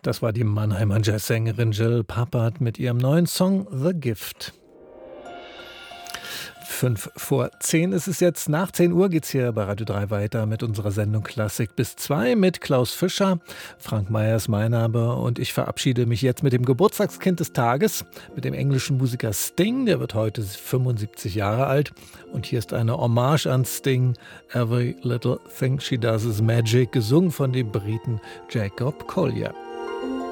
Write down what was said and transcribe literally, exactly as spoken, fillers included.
Das war die Mannheimer Jazzsängerin Jill Pappard mit ihrem neuen Song The Gift. Fünf vor zehn ist es jetzt. Nach zehn Uhr geht's hier bei Radio drei weiter mit unserer Sendung Klassik bis zwei mit Klaus Fischer. Frank Meyer ist mein Name und ich verabschiede mich jetzt mit dem Geburtstagskind des Tages, mit dem englischen Musiker Sting. Der wird heute fünfundsiebzig Jahre alt. Und hier ist eine Hommage an Sting. Every Little Thing She Does Is Magic, gesungen von dem Briten Jacob Collier.